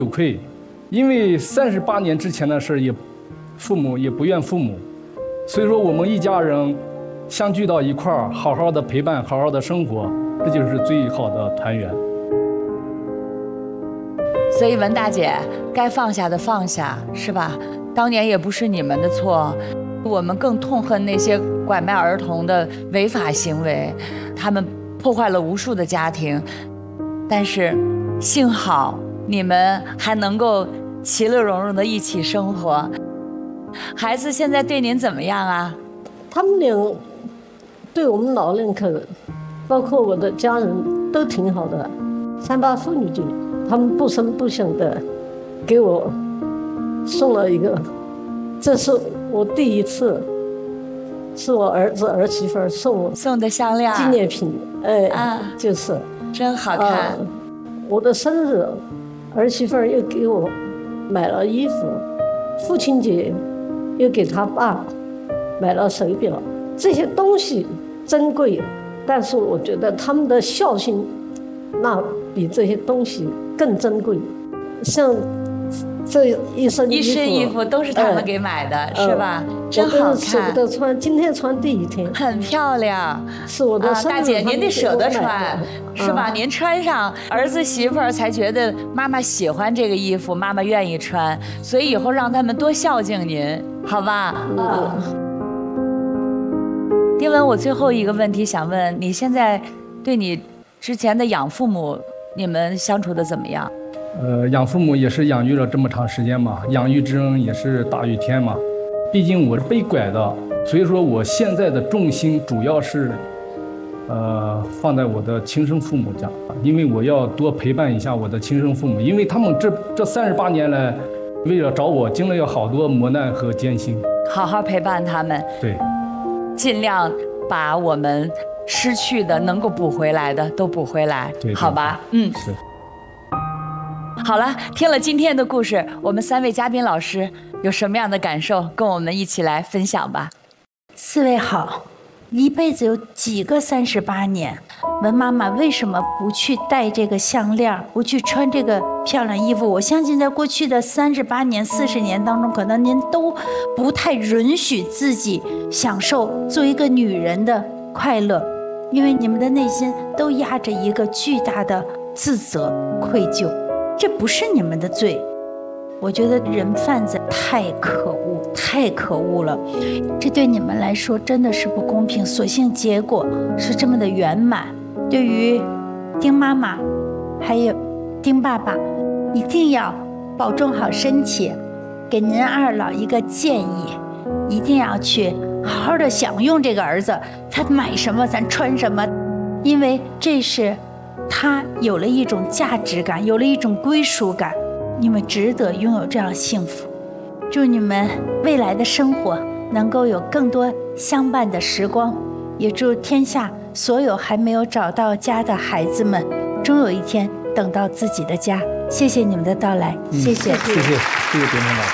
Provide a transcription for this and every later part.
有愧，因为38年之前的事也，父母也不怨父母，所以说我们一家人相聚到一块儿，好好的陪伴，好好的生活，这就是最好的团圆。 所以文大姐，该放下的放下，是吧？当年也不是你们的错，我们更痛恨那些拐卖儿童的违法行为，他们破坏了无数的家庭，但是幸好你们还能够其乐融融的一起生活。孩子现在对您怎么样啊？ 他们俩对我们老人可，包括我的家人都挺好的。38妇女节，他们不声不响的给我送了一个，这是我第一次，是我儿子儿媳妇送我送的项链纪念品，就是真好看。 我的生日，儿媳妇又给我买了衣服，父亲节又给他爸买了手表，这些东西珍贵，但是我觉得他们的孝心，那比这些东西更珍贵。像这一身衣服都是他们给买的，是吧？真好看， 舍不得穿，今天穿第一天， 很漂亮。 是我的生日， 大姐您得舍得穿，是吧？您穿上，儿子媳妇儿才觉得妈妈喜欢这个衣服，妈妈愿意穿，所以以后让他们多孝敬您，好吧？丁文，我最后一个问题想问你，现在对你之前的养父母，你们相处的怎么样？ 养父母也是养育了这么长时间嘛，养育之恩也是大于天嘛。毕竟我是被拐的，所以说我现在的重心主要是，放在我的亲生父母家，因为我要多陪伴一下我的亲生父母，因为他们这38年来，为了找我经历了好多磨难和艰辛。 好好陪伴他们， 对， 尽量把我们失去的能够补回来的都补回来， 对， 好吧？ 是。 好了，听了今天的故事，我们3位嘉宾老师有什么样的感受，跟我们一起来分享吧。 4位好，一辈子有几个38年？文妈妈为什么不去戴这个项链，不去穿这个漂亮衣服？我相信在过去的38年、40年当中，可能您都不太允许自己享受做一个女人的快乐，因为你们的内心都压着一个巨大的自责、愧疚。这不是你们的罪，我觉得人贩子太可恶，太可恶了，这对你们来说真的是不公平。所幸结果是这么的圆满。对于丁妈妈还有丁爸爸，一定要保重好身体。给您二老一个建议，一定要去好好的享用这个儿子，他买什么咱穿什么，因为这是他有了一种价值感，有了一种归属感，你们值得拥有这样幸福。祝你们未来的生活能够有更多相伴的时光，也祝天下所有还没有找到家的孩子们，终有一天等到自己的家。谢谢你们的到来，谢谢， 谢谢丁妈妈。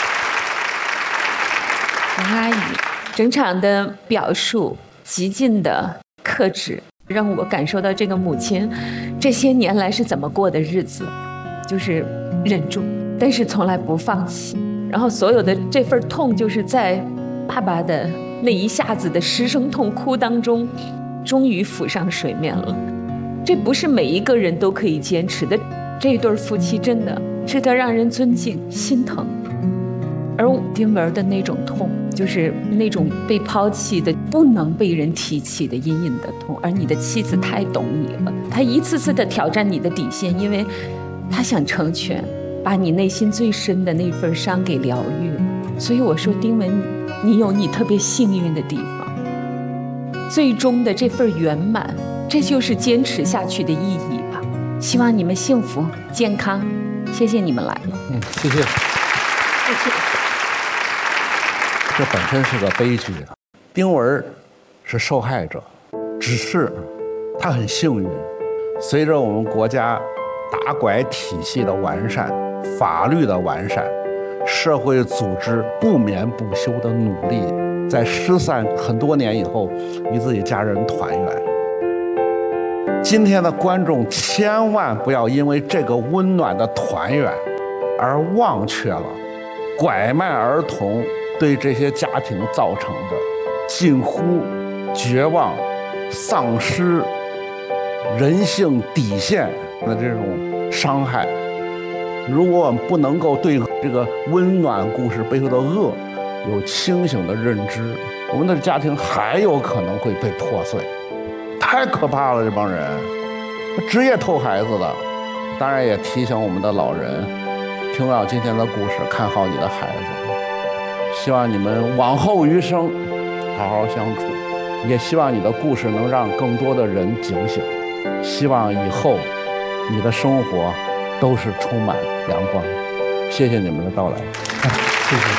王阿姨整场的表述极尽的克制，让我感受到这个母亲这些年来是怎么过的日子，就是忍住，但是从来不放弃。然后所有的这份痛，就是在爸爸的那一下子的失声痛哭当中，终于浮上水面了。这不是每一个人都可以坚持的，这对夫妻真的值得让人尊敬、心疼。而丁文的那种痛，就是那种被抛弃的、不能被人提起的隐隐的痛。而你的妻子太懂你了，她一次次的挑战你的底线，因为她想成全，把你内心最深的那份伤给疗愈了。所以我说，丁文，你有你特别幸运的地方，最终的这份圆满，这就是坚持下去的意义吧。希望你们幸福健康，谢谢你们来了。 谢谢。 这本身是个悲剧啊！丁文是受害者，只是他很幸运，随着我们国家打拐体系的完善、法律的完善、社会组织不眠不休的努力，在失散很多年以后，与自己家人团圆。 今天的观众千万不要因为这个温暖的团圆而忘却了拐卖儿童对这些家庭造成的近乎绝望、丧失人性底线的这种伤害。如果我们不能够对这个温暖故事背后的恶有清醒的认知，我们的家庭还有可能会被破碎。太可怕了，这帮人职业偷孩子的。当然也提醒我们的老人，听了今天的故事，看好你的孩子，希望你们往后余生好好相处，也希望你的故事能让更多的人警醒，希望以后你的生活都是充满阳光。谢谢你们的到来。 谢谢。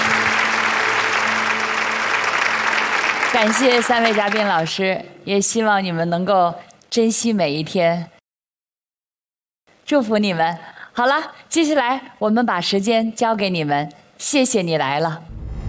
感谢3位嘉宾老师，也希望你们能够珍惜每一天，祝福你们。好了，接下来我们把时间交给你们，谢谢你来了。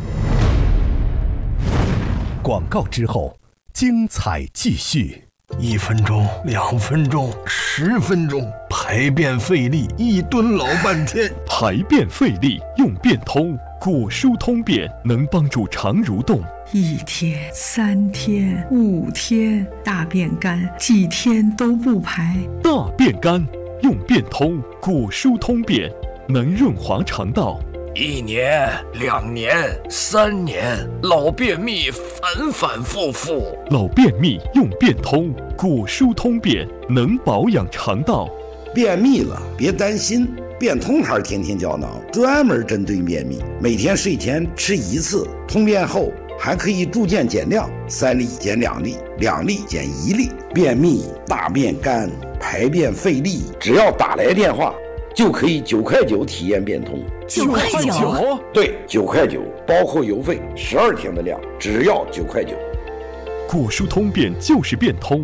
广告之后，精彩继续。 1分钟、2分钟、10分钟，排便费力，一蹲老半天。 排便费力用便通，果蔬通便能帮助肠蠕动。 1天、3天、5天，大便干，几天都不排。 大便干用便通，果蔬通便能润滑肠道。 1年、2年、3年，老便秘反反复复。 老便秘用便通，果蔬通便能保养肠道。 便秘了别担心，便通牌天天胶囊专门针对便秘，每天睡前吃1次，通便后还可以逐渐减量，3粒减2粒，2粒减1粒。便秘、大便干、排便费力，只要打来电话就可以9块9体验便通。 9块9？ 对，9块9，包括邮费，12天的量，只要9块9。 果蔬通便就是便通。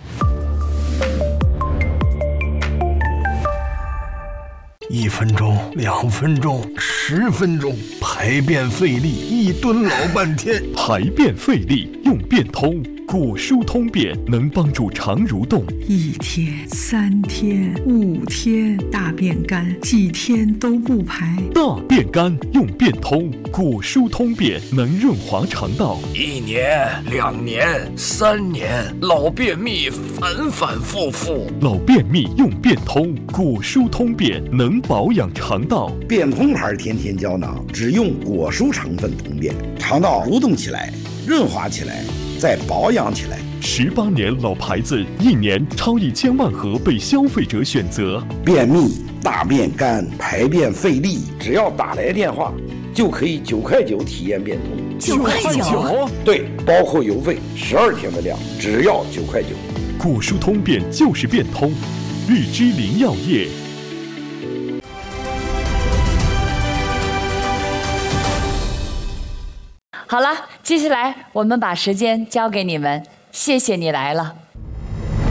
1分钟、2分钟、10分钟，排便费力，一蹲老半天。 排便费力用便通，果蔬通便能帮助肠蠕动。 1天、3天、5天，大便干，几天都不排。 大便干用便通，果蔬通便能润滑肠道。 1年、2年、3年，老便秘反反复复。 老便秘用便通，果蔬通便能保养肠道。 便通牌天天胶囊只用果蔬成分通便，肠道蠕动起来，润滑起来，再保养起来。 18年老牌子，1年超1000万盒被消费者选择。 便秘、大便干、排便费力，只要打来电话就可以9块9体验便通。 9块9？ 对，包括邮费，12天的量，只要9块9。 果蔬通便就是便通，日之林药业。 好了，接下来我们把时间交给你们，谢谢你来了。